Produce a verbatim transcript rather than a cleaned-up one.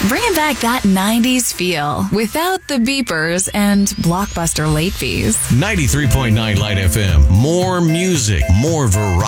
Bringing back that nineties feel without the beepers and blockbuster late fees. ninety-three point nine Light F M. More music, more variety.